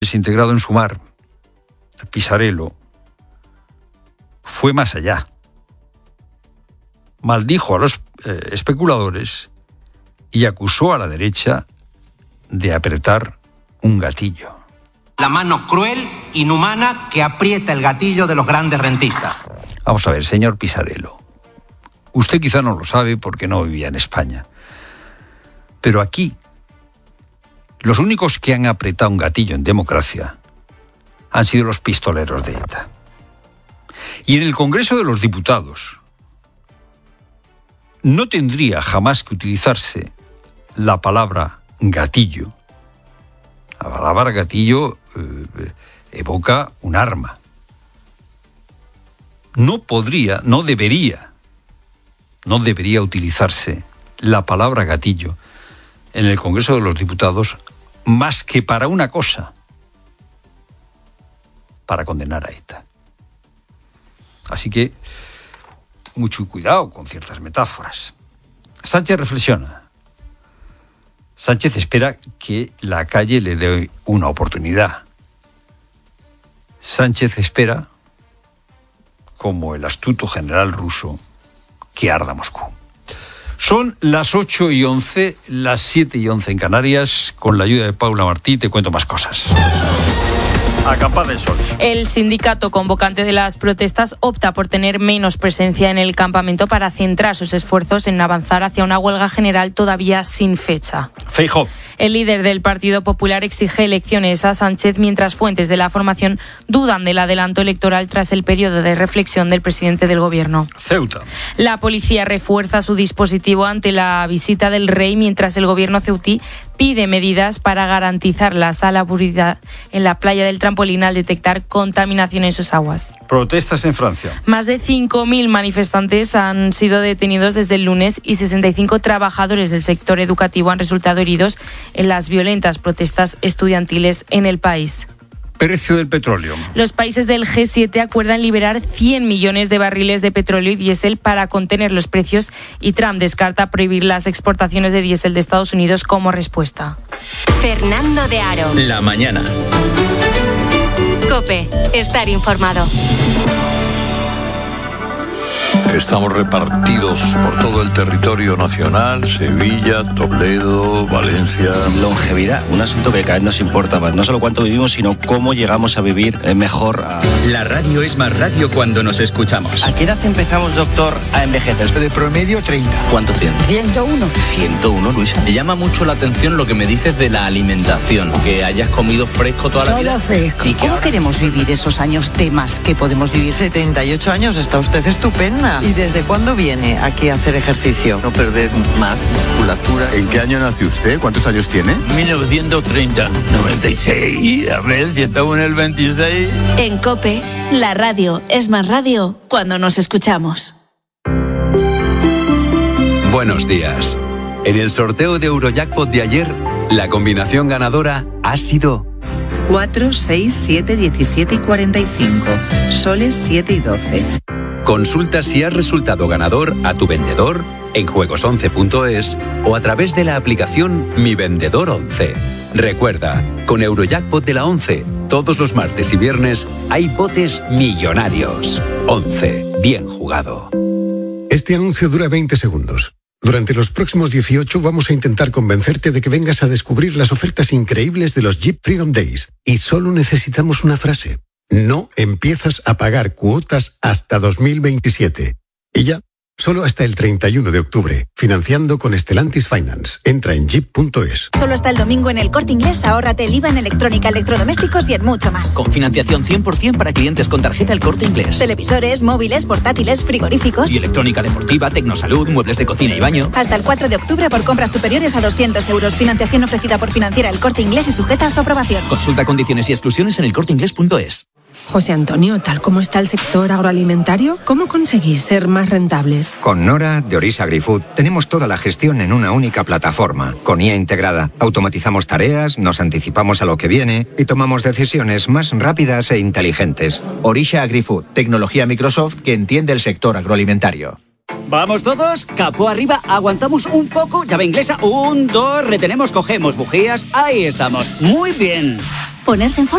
integrado en Sumar, Pisarello, fue más allá. Maldijo a los especuladores y acusó a la derecha de apretar un gatillo. La mano cruel, inhumana, que aprieta el gatillo de los grandes rentistas. Vamos a ver, señor Pisarello. Usted quizá no lo sabe porque no vivía en España. Pero aquí, los únicos que han apretado un gatillo en democracia han sido los pistoleros de ETA. Y en el Congreso de los Diputados no tendría jamás que utilizarse la palabra gatillo. La palabra gatillo evoca un arma. No debería utilizarse la palabra gatillo en el Congreso de los Diputados más que para una cosa: para condenar a ETA. Así que mucho cuidado con ciertas metáforas. Sánchez reflexiona. Sánchez espera que la calle le dé una oportunidad. Sánchez espera, como el astuto general ruso, que arda Moscú. Son las 8:11, las 7:11 en Canarias. Con la ayuda de Paula Martí te cuento más cosas. Acampada el sol. El sindicato convocante de las protestas opta por tener menos presencia en el campamento para centrar sus esfuerzos en avanzar hacia una huelga general todavía sin fecha. Feijóo. El líder del Partido Popular exige elecciones a Sánchez, mientras fuentes de la formación dudan del adelanto electoral tras el periodo de reflexión del presidente del gobierno. Ceuta. La policía refuerza su dispositivo ante la visita del rey, mientras el gobierno ceutí pide medidas para garantizar la salubridad en la playa del Trampolín al detectar contaminación en sus aguas. Protestas en Francia. Más de 5.000 manifestantes han sido detenidos desde el lunes y 65 trabajadores del sector educativo han resultado heridos en las violentas protestas estudiantiles en el país. Precio del petróleo. Los países del G7 acuerdan liberar 100 millones de barriles de petróleo y diésel para contener los precios, y Trump descarta prohibir las exportaciones de diésel de Estados Unidos como respuesta. Fernando de Aro. La mañana. COPE. Estar informado. Estamos repartidos por todo el territorio nacional: Sevilla, Toledo, Valencia. Longevidad, un asunto que cada vez nos importa más. No solo cuánto vivimos, sino cómo llegamos a vivir mejor. La radio es más radio cuando nos escuchamos. ¿A qué edad empezamos, doctor, a envejecer? De promedio 30. ¿Cuánto tiene? 101. 101, Luisa. Me llama mucho la atención lo que me dices de la alimentación, que hayas comido fresco toda la vida. Fresco. ¿Y ¿Cómo queremos vivir esos años de más que podemos vivir? 78 años, está usted estupenda. ¿Y desde cuándo viene aquí a hacer ejercicio? No perder más musculatura. ¿En qué año nació usted? ¿Cuántos años tiene? 1930. 96. A ver, si estamos en el 26. En COPE, la radio es más radio cuando nos escuchamos. Buenos días. En el sorteo de Eurojackpot de ayer, la combinación ganadora ha sido 4, 6, 7, 17 y 45. Soles 7 y 12. Consulta si has resultado ganador a tu vendedor en juegos11.es o a través de la aplicación Mi Vendedor 11. Recuerda, con Eurojackpot de la 11, todos los martes y viernes hay botes millonarios. 11. Bien jugado. Este anuncio dura 20 segundos. Durante los próximos 18 vamos a intentar convencerte de que vengas a descubrir las ofertas increíbles de los Jeep Freedom Days. Y solo necesitamos una frase. No empiezas a pagar cuotas hasta 2027. Y ya, solo hasta el 31 de octubre. Financiando con Stellantis Finance. Entra en jeep.es. Solo hasta el domingo en El Corte Inglés, ahórrate el IVA en electrónica, electrodomésticos y en mucho más. Con financiación 100% para clientes con tarjeta El Corte Inglés. Televisores, móviles, portátiles, frigoríficos. Y electrónica deportiva, tecnosalud, muebles de cocina y baño. Hasta el 4 de octubre por compras superiores a 200 euros. Financiación ofrecida por Financiera El Corte Inglés y sujeta a su aprobación. Consulta condiciones y exclusiones en elcorteinglés.es. José Antonio, tal como está el sector agroalimentario, ¿cómo conseguís ser más rentables? Con Nora de Orisa AgriFood tenemos toda la gestión en una única plataforma. Con IA integrada, automatizamos tareas, nos anticipamos a lo que viene y tomamos decisiones más rápidas e inteligentes. Orisa AgriFood, tecnología Microsoft que entiende el sector agroalimentario. ¿Vamos todos? Capó arriba, aguantamos un poco, llave inglesa, 1, 2, retenemos, cogemos bujías, ahí estamos. Muy bien. Ponerse en forma